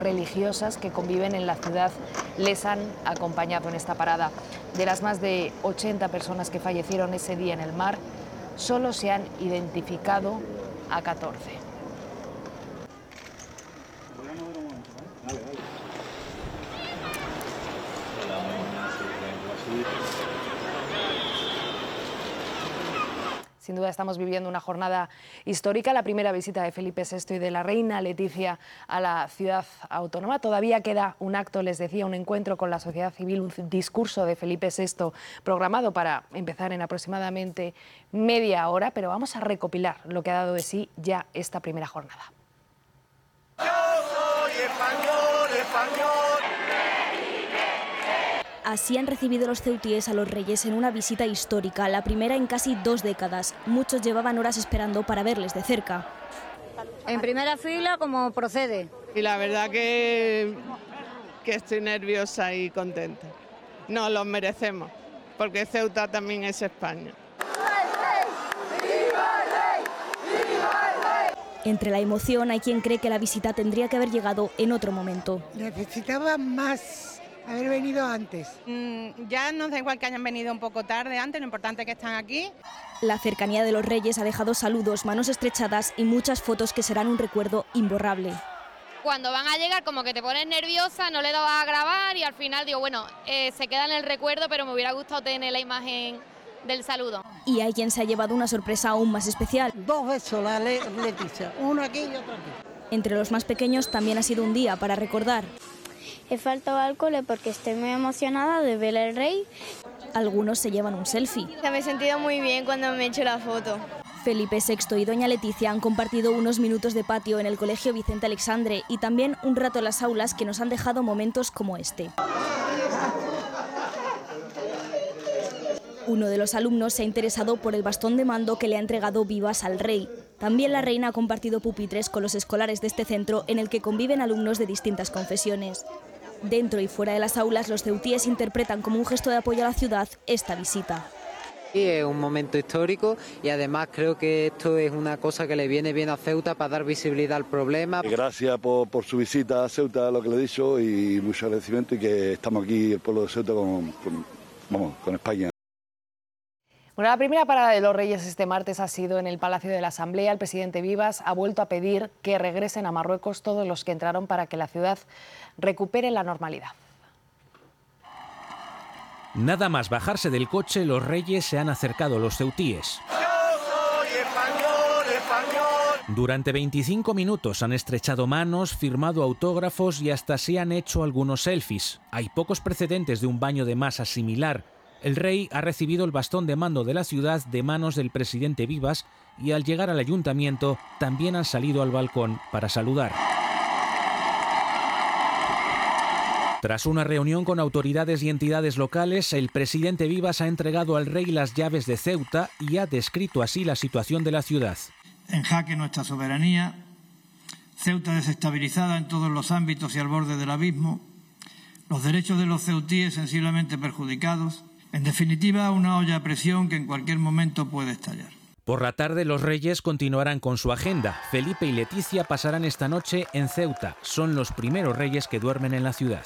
religiosas que conviven en la ciudad les han acompañado en esta parada. De las más de 80 personas que fallecieron ese día en el mar, solo se han identificado a 14. Sin duda estamos viviendo una jornada histórica, la primera visita de Felipe VI y de la reina Leticia a la ciudad autónoma. Todavía queda un acto, les decía, un encuentro con la sociedad civil, un discurso de Felipe VI programado para empezar en aproximadamente media hora, pero vamos a recopilar lo que ha dado de sí ya esta primera jornada. Yo soy español, español. Así han recibido los ceutíes a los reyes en una visita histórica, la primera en casi 2 décadas. Muchos llevaban horas esperando para verles de cerca. En primera fila, como procede. Y la verdad que estoy nerviosa y contenta. Nos los merecemos, porque Ceuta también es España. Entre la emoción hay quien cree que la visita tendría que haber llegado en otro momento. Necesitaba más. Haber venido antes. Ya nos da igual que hayan venido un poco tarde antes, lo importante es que están aquí. La cercanía de los reyes ha dejado saludos, manos estrechadas y muchas fotos que serán un recuerdo imborrable. Cuando van a llegar como que te pones nerviosa, no le dabas a grabar y al final digo, bueno, se queda en el recuerdo, pero me hubiera gustado tener la imagen del saludo. Y hay quien se ha llevado una sorpresa aún más especial. 2 besos la Leticia, uno aquí y otro aquí. Entre los más pequeños también ha sido un día para recordar. He faltado al cole porque estoy muy emocionada de ver al rey. Algunos se llevan un selfie. Me he sentido muy bien cuando me he hecho la foto. Felipe VI y doña Leticia han compartido unos minutos de patio en el Colegio Vicente Alexandre y también un rato en las aulas que nos han dejado momentos como este. Uno de los alumnos se ha interesado por el bastón de mando que le ha entregado Vivas al rey. También la reina ha compartido pupitres con los escolares de este centro en el que conviven alumnos de distintas confesiones. Dentro y fuera de las aulas, los ceutíes interpretan como un gesto de apoyo a la ciudad esta visita. Sí, es un momento histórico y además creo que esto es una cosa que le viene bien a Ceuta para dar visibilidad al problema. Gracias por su visita a Ceuta, lo que le he dicho, y mucho agradecimiento, y que estamos aquí, el pueblo de Ceuta, con España. Bueno, la primera parada de los Reyes este martes ha sido en el Palacio de la Asamblea. El presidente Vivas ha vuelto a pedir que regresen a Marruecos todos los que entraron para que la ciudad recupere la normalidad. Nada más bajarse del coche, los reyes se han acercado a los ceutíes. Yo soy español, español. Durante 25 minutos han estrechado manos, firmado autógrafos y hasta se han hecho algunos selfies. Hay pocos precedentes de un baño de masa similar. El rey ha recibido el bastón de mando de la ciudad de manos del presidente Vivas y al llegar al ayuntamiento también han salido al balcón para saludar. Tras una reunión con autoridades y entidades locales, el presidente Vivas ha entregado al rey las llaves de Ceuta y ha descrito así la situación de la ciudad. En jaque nuestra soberanía, Ceuta desestabilizada en todos los ámbitos y al borde del abismo, los derechos de los ceutíes sensiblemente perjudicados. En definitiva, una olla a presión que en cualquier momento puede estallar. Por la tarde, los reyes continuarán con su agenda. Felipe y Leticia pasarán esta noche en Ceuta. Son los primeros reyes que duermen en la ciudad.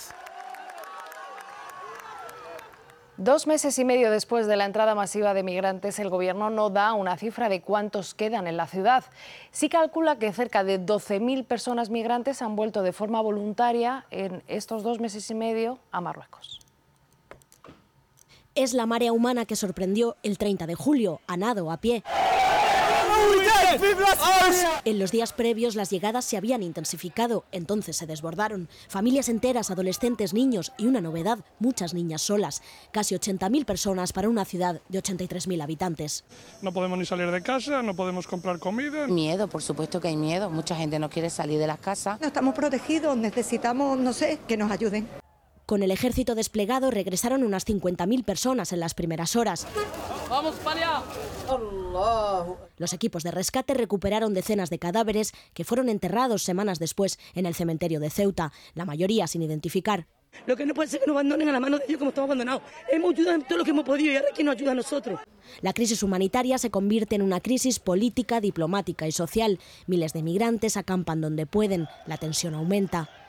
2 meses y medio después de la entrada masiva de migrantes, el Gobierno no da una cifra de cuántos quedan en la ciudad. Sí calcula que cerca de 12.000 personas migrantes han vuelto de forma voluntaria en estos 2 meses y medio a Marruecos. Es la marea humana que sorprendió el 30 de julio, a nado, a pie. En los días previos las llegadas se habían intensificado, entonces se desbordaron. Familias enteras, adolescentes, niños y una novedad, muchas niñas solas. Casi 80.000 personas para una ciudad de 83.000 habitantes. No podemos ni salir de casa, no podemos comprar comida. Miedo, por supuesto que hay miedo. Mucha gente no quiere salir de las casas. No estamos protegidos, necesitamos, no sé, que nos ayuden. Con el ejército desplegado regresaron unas 50.000 personas en las primeras horas. ¡Vamos para allá! Los equipos de rescate recuperaron decenas de cadáveres que fueron enterrados semanas después en el cementerio de Ceuta, la mayoría sin identificar. Lo que no puede ser que nos abandonen a la mano de ellos como estamos abandonados. Hemos ayudado en todo lo que hemos podido y ahora ¿quién nos ayuda a nosotros? La crisis humanitaria se convierte en una crisis política, diplomática y social. Miles de migrantes acampan donde pueden. La tensión aumenta.